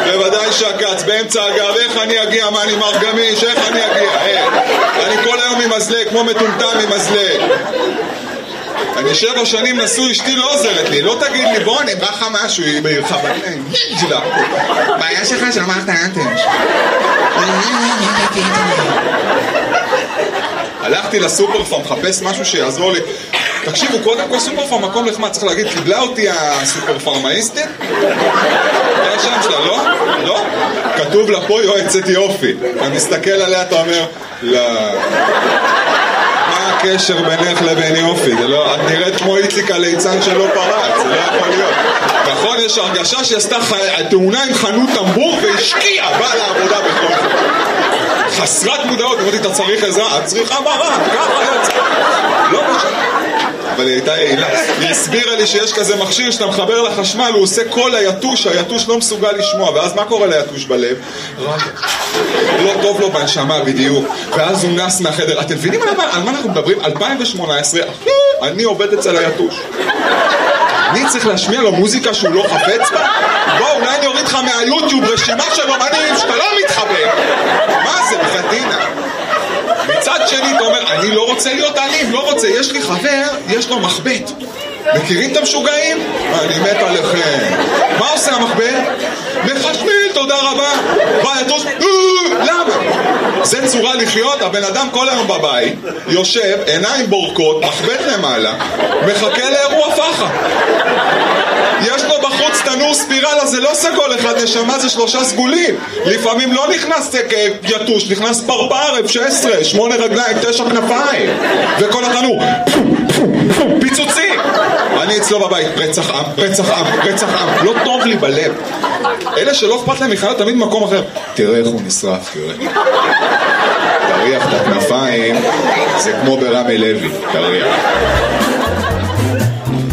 בוודאי שקץ, באמצע הגב, איך אני אגיע, מה אני מר גמיש, איך אני אגיע, אני כל היום עם מזלג, כמו מטומטם עם מזלג. אני 7 שנים נשוי, אשתי לא עוזרת לי, לא תגיד לי, בוא נברח לך משהו, היא בעירך בניים, שלה. בעיה שלך שאמרת אנטש. הלכתי לסופר פארם, מחפש משהו שיעזור לי. תקשיבו, קודם כל סופר פארם, מקום לחמד, צריך להגיד, קיבלה אותי הסופר פארמאיסטית? זה השם שלה, לא? לא? כתוב לה פה יועצת יופי. אתה מסתכל עליה, אתה אומר, לא... מה הקשר בינך לבין יופי? זה לא... את נראית כמו איציק הליצן שלא פרץ, זה לא יכול להיות. נכון, יש הרגשה שעשתה תאונה עם חנות טמבור והשקיעה, באה לעבודה בכל זאת. חסרת מודעות, אמרתי, אתה צריך עזרה, את צריכה מראה, ככה יצא. לא משנה. אבל היא הייתה יעילה. היא הסבירה לי שיש כזה מכשיר שאתה מחבר לחשמל, הוא עושה קול היתוש, היתוש לא מסוגל לשמוע, ואז מה קורה ליתוש בלב? לא טוב לו בנשמה בדיוק, ואז הוא נס מהחדר. אתם מבינים על מה אנחנו מדברים? 2018, אני עובד אצל היתוש. אני צריך להשמיע לו מוזיקה שהוא לא חפץ בה? בוא, אולי אני אוריד לך מהיוטיוב רשימה של אומנים שאתה לא מתחבר. מה זה, בחדינה? מצד שני אתה אומר, אני לא רוצה להיות אלים, לא רוצה, יש לי חבר, יש לו מחבט. מכירים את המשוגעים? אני מת עליכם. מה עושה המחבט? מחשמל, תודה רבה. ביתוש, למה? זה צורה לחיות, הבן אדם כל היום בבית, יושב, עיניים בורקות, מחבט למעלה, מחכה לאירוע פחה. יש לו בחוץ תנור ספירלה, זה לא סגול אחד, נשמה זה 3 סגולים. לפעמים לא נכנס יתוש, נכנס פרפר, F16, 8 רגליים, 9 כנפיים. וכל התנור, פיצוצים. אני אצלו בבית, רצח עם, רצח עם, רצח עם. לא טוב לי בלב. אלה שלא אכפת להם מחיות תמיד במקום אחר. תראה איך הוא נשרף, תראה. תריח את הכנפיים, זה כמו ברמי לוי, תריח.